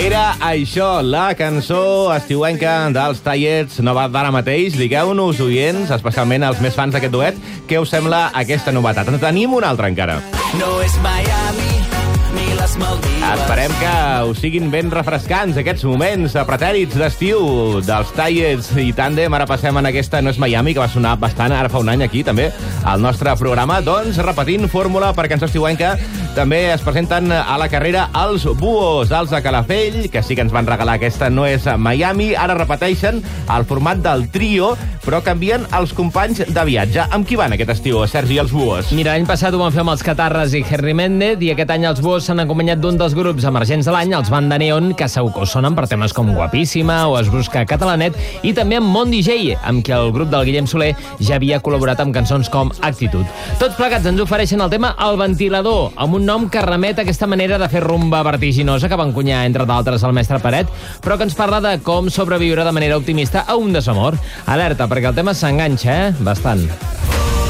Era això, la cançó estiuenca dels Tallets, nova d'ara mateix. Digueu-nos, oients, especialment els més fans d'aquest duet, què us sembla aquesta novetat. En tenim una altra encara. No és Miami ni les Maldives. Esperem que us siguin ben refrescants aquests moments pretèrits d'estiu dels Tallets i Tàndem. Ara passem en aquesta No és Miami, que va sonar bastant ara fa un any aquí, també, al nostre programa. Doncs, repetint fórmula per cançó estiuenca, també es presenten a la carrera els Buos, els de Calafell, que sí que ens van regalar aquesta No és Miami. Ara repeteixen el format del trio, però canvien els companys de viatge. Amb qui van aquest estiu, Sergi, els Buos? Mira, l'any passat ho van fer amb els Catarres i Henry Méndez, i aquest any els Buos s'han acompanyat d'un dels grups emergents de l'any, els Banda Neon, que segur que us sonen per temes com Guapíssima o Es busca Catalanet, i també amb Mon DJ, amb qui el grup del Guillem Soler ja havia col·laborat amb cançons com Actitud. Tots plegats ens ofereixen el tema El Ventilador, amb un nom que remet a aquesta manera de fer rumba vertiginosa que va encunyar, entre d'altres, el mestre Peret, però que ens parla de com sobreviure de manera optimista a un desamor. Alerta, perquè el tema s'enganxa, bastant.